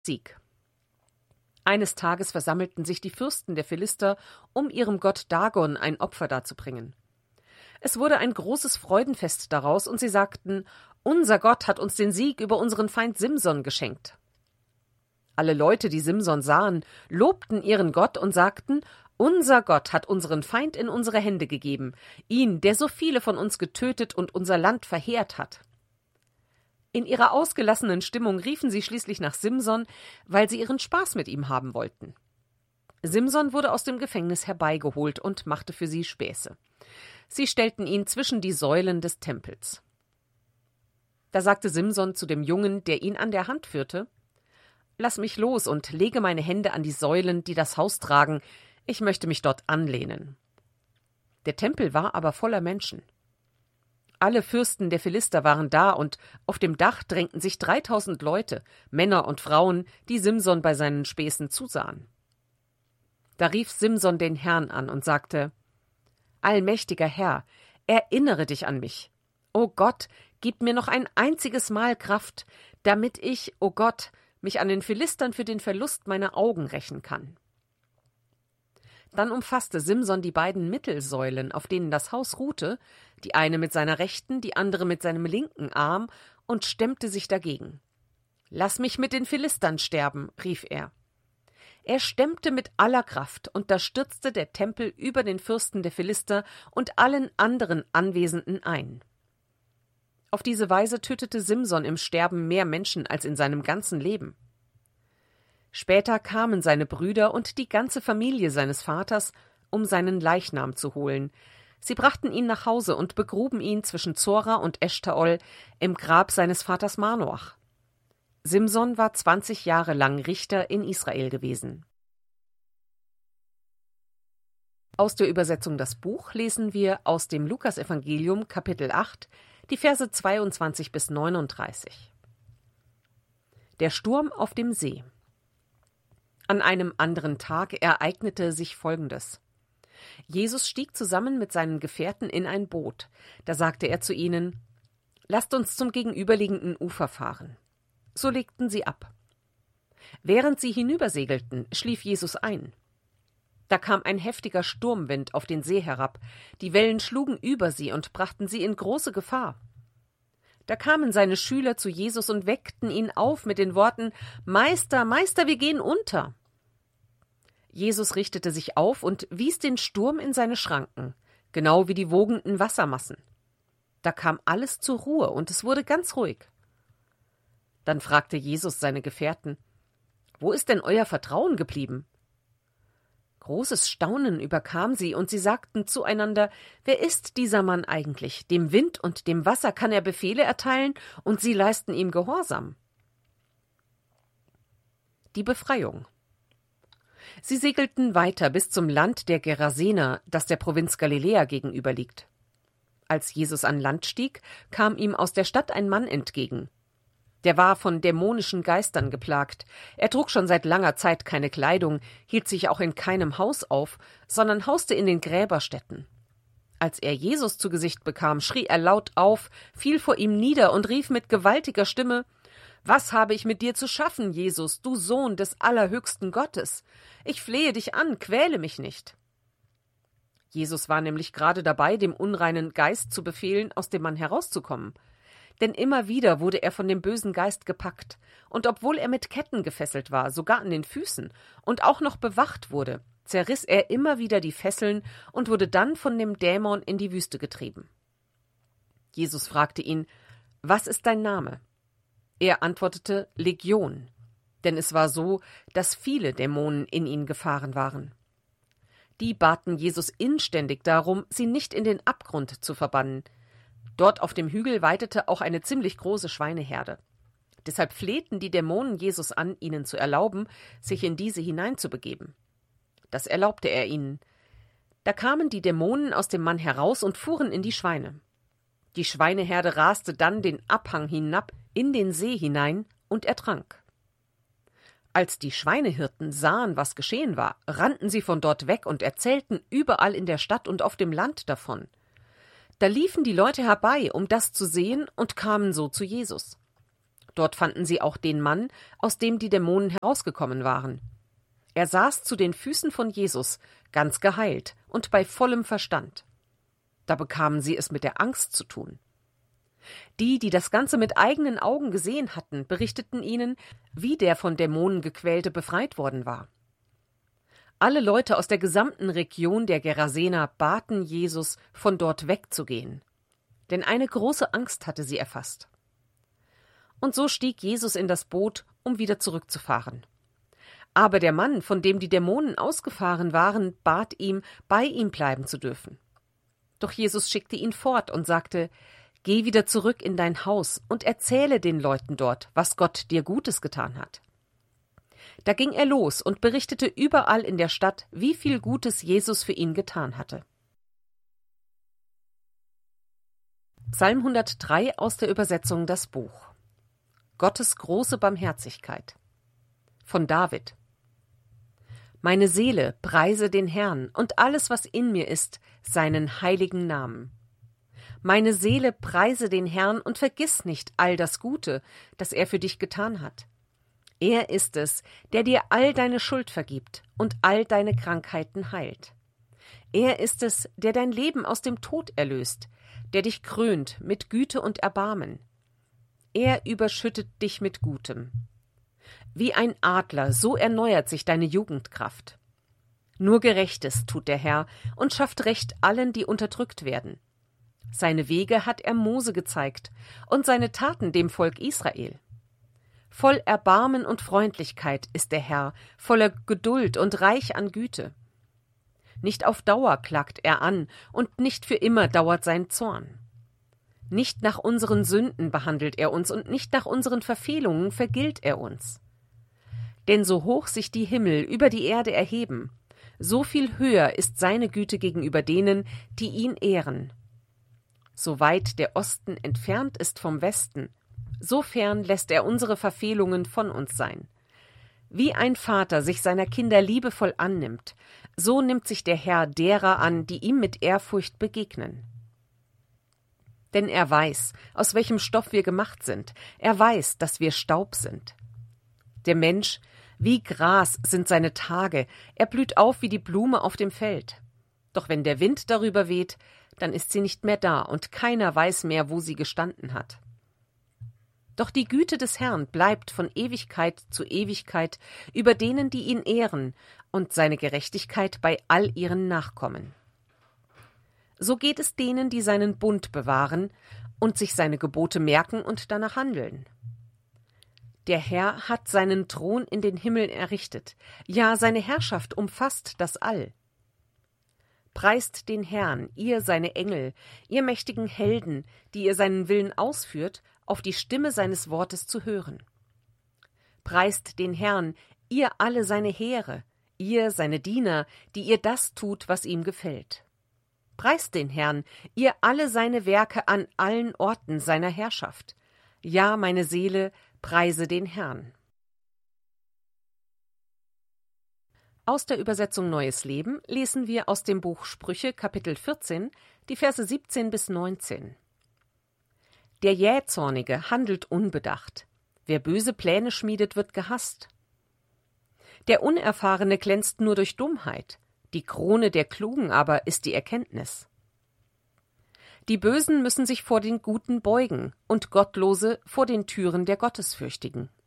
Sieg. Eines Tages versammelten sich die Fürsten der Philister, um ihrem Gott Dagon ein Opfer darzubringen. Es wurde ein großes Freudenfest daraus, und sie sagten: Unser Gott hat uns den Sieg über unseren Feind Simson geschenkt. Alle Leute, die Simson sahen, lobten ihren Gott und sagten: Unser Gott hat unseren Feind in unsere Hände gegeben, ihn, der so viele von uns getötet und unser Land verheert hat. In ihrer ausgelassenen Stimmung riefen sie schließlich nach Simson, weil sie ihren Spaß mit ihm haben wollten. Simson wurde aus dem Gefängnis herbeigeholt und machte für sie Späße. Sie stellten ihn zwischen die Säulen des Tempels. Da sagte Simson zu dem Jungen, der ihn an der Hand führte: Lass mich los und lege meine Hände an die Säulen, die das Haus tragen. Ich möchte mich dort anlehnen. Der Tempel war aber voller Menschen. Alle Fürsten der Philister waren da, und auf dem Dach drängten sich 3000 Leute, Männer und Frauen, die Simson bei seinen Späßen zusahen. Da rief Simson den Herrn an und sagte: Allmächtiger Herr, erinnere dich an mich. O Gott, gib mir noch ein einziges Mal Kraft, damit ich, o Gott, mich an den Philistern für den Verlust meiner Augen rächen kann. Dann umfasste Simson die beiden Mittelsäulen, auf denen das Haus ruhte, die eine mit seiner rechten, die andere mit seinem linken Arm, und stemmte sich dagegen. »Lass mich mit den Philistern sterben«, rief er. Er stemmte mit aller Kraft, und da stürzte der Tempel über den Fürsten der Philister und allen anderen Anwesenden ein. Auf diese Weise tötete Simson im Sterben mehr Menschen als in seinem ganzen Leben. Später kamen seine Brüder und die ganze Familie seines Vaters, um seinen Leichnam zu holen. Sie brachten ihn nach Hause und begruben ihn zwischen Zora und Eschtaol im Grab seines Vaters Manoach. Simson war 20 Jahre lang Richter in Israel gewesen. Aus der Übersetzung Das Buch lesen wir aus dem Lukasevangelium Kapitel 8, die Verse 22 bis 39. Der Sturm auf dem See. An einem anderen Tag ereignete sich Folgendes. Jesus stieg zusammen mit seinen Gefährten in ein Boot. Da sagte er zu ihnen: Lasst uns zum gegenüberliegenden Ufer fahren. So legten sie ab. Während sie hinübersegelten, schlief Jesus ein. Da kam ein heftiger Sturmwind auf den See herab. Die Wellen schlugen über sie und brachten sie in große Gefahr. Da kamen seine Schüler zu Jesus und weckten ihn auf mit den Worten: Meister, Meister, wir gehen unter. Jesus richtete sich auf und wies den Sturm in seine Schranken, genau wie die wogenden Wassermassen. Da kam alles zur Ruhe und es wurde ganz ruhig. Dann fragte Jesus seine Gefährten: Wo ist denn euer Vertrauen geblieben? Großes Staunen überkam sie, und sie sagten zueinander: Wer ist dieser Mann eigentlich? Dem Wind und dem Wasser kann er Befehle erteilen, und sie leisten ihm Gehorsam. Die Befreiung. Sie segelten weiter bis zum Land der Gerasener, das der Provinz Galiläa gegenüberliegt. Als Jesus an Land stieg, kam ihm aus der Stadt ein Mann entgegen. Der war von dämonischen Geistern geplagt. Er trug schon seit langer Zeit keine Kleidung, hielt sich auch in keinem Haus auf, sondern hauste in den Gräberstätten. Als er Jesus zu Gesicht bekam, schrie er laut auf, fiel vor ihm nieder und rief mit gewaltiger Stimme: Was habe ich mit dir zu schaffen, Jesus, du Sohn des allerhöchsten Gottes? Ich flehe dich an, quäle mich nicht. Jesus war nämlich gerade dabei, dem unreinen Geist zu befehlen, aus dem Mann herauszukommen. Denn immer wieder wurde er von dem bösen Geist gepackt, und obwohl er mit Ketten gefesselt war, sogar an den Füßen, und auch noch bewacht wurde, zerriss er immer wieder die Fesseln und wurde dann von dem Dämon in die Wüste getrieben. Jesus fragte ihn: Was ist dein Name? Er antwortete: Legion, denn es war so, dass viele Dämonen in ihn gefahren waren. Die baten Jesus inständig darum, sie nicht in den Abgrund zu verbannen. Dort auf dem Hügel weidete auch eine ziemlich große Schweineherde. Deshalb flehten die Dämonen Jesus an, ihnen zu erlauben, sich in diese hineinzubegeben. Das erlaubte er ihnen. Da kamen die Dämonen aus dem Mann heraus und fuhren in die Schweine. Die Schweineherde raste dann den Abhang hinab in den See hinein und ertrank. Als die Schweinehirten sahen, was geschehen war, rannten sie von dort weg und erzählten überall in der Stadt und auf dem Land davon. Da liefen die Leute herbei, um das zu sehen, und kamen so zu Jesus. Dort fanden sie auch den Mann, aus dem die Dämonen herausgekommen waren. Er saß zu den Füßen von Jesus, ganz geheilt und bei vollem Verstand. Da bekamen sie es mit der Angst zu tun. Die das Ganze mit eigenen Augen gesehen hatten, berichteten ihnen, wie der von Dämonen gequälte befreit worden war. Alle Leute aus der gesamten Region der Gerasener baten Jesus, von dort wegzugehen. Denn eine große Angst hatte sie erfasst. Und so stieg Jesus in das Boot, um wieder zurückzufahren. Aber der Mann, von dem die Dämonen ausgefahren waren, bat ihm, bei ihm bleiben zu dürfen. Doch Jesus schickte ihn fort und sagte: Geh wieder zurück in dein Haus und erzähle den Leuten dort, was Gott dir Gutes getan hat. Da ging er los und berichtete überall in der Stadt, wie viel Gutes Jesus für ihn getan hatte. Psalm 103 aus der Übersetzung Das Buch. Gottes große Barmherzigkeit. Von David. Meine Seele, preise den Herrn, und alles, was in mir ist, seinen heiligen Namen. Meine Seele, preise den Herrn und vergiss nicht all das Gute, das er für dich getan hat. Er ist es, der dir all deine Schuld vergibt und all deine Krankheiten heilt. Er ist es, der dein Leben aus dem Tod erlöst, der dich krönt mit Güte und Erbarmen. Er überschüttet dich mit Gutem. Wie ein Adler, so erneuert sich deine Jugendkraft. Nur Gerechtes tut der Herr und schafft Recht allen, die unterdrückt werden. Seine Wege hat er Mose gezeigt und seine Taten dem Volk Israel. Voll Erbarmen und Freundlichkeit ist der Herr, voller Geduld und reich an Güte. Nicht auf Dauer klagt er an, und nicht für immer dauert sein Zorn. Nicht nach unseren Sünden behandelt er uns, und nicht nach unseren Verfehlungen vergilt er uns. Denn so hoch sich die Himmel über die Erde erheben, so viel höher ist seine Güte gegenüber denen, die ihn ehren. So weit der Osten entfernt ist vom Westen, so fern lässt er unsere Verfehlungen von uns sein. Wie ein Vater sich seiner Kinder liebevoll annimmt, so nimmt sich der Herr derer an, die ihm mit Ehrfurcht begegnen. Denn er weiß, aus welchem Stoff wir gemacht sind. Er weiß, dass wir Staub sind. Der Mensch, wie Gras sind seine Tage, er blüht auf wie die Blume auf dem Feld. Doch wenn der Wind darüber weht, dann ist sie nicht mehr da, und keiner weiß mehr, wo sie gestanden hat. Doch die Güte des Herrn bleibt von Ewigkeit zu Ewigkeit über denen, die ihn ehren, und seine Gerechtigkeit bei all ihren Nachkommen. So geht es denen, die seinen Bund bewahren und sich seine Gebote merken und danach handeln. Der Herr hat seinen Thron in den Himmeln errichtet, ja, seine Herrschaft umfasst das All. Preist den Herrn, ihr seine Engel, ihr mächtigen Helden, die ihr seinen Willen ausführt, auf die Stimme seines Wortes zu hören. Preist den Herrn, ihr alle seine Heere, ihr seine Diener, die ihr das tut, was ihm gefällt. Preist den Herrn, ihr alle seine Werke an allen Orten seiner Herrschaft. Ja, meine Seele, preise den Herrn. Aus der Übersetzung Neues Leben lesen wir aus dem Buch Sprüche, Kapitel 14, die Verse 17 bis 19. Der Jähzornige handelt unbedacht. Wer böse Pläne schmiedet, wird gehasst. Der Unerfahrene glänzt nur durch Dummheit. Die Krone der Klugen aber ist die Erkenntnis. Die Bösen müssen sich vor den Guten beugen und Gottlose vor den Türen der Gottesfürchtigen.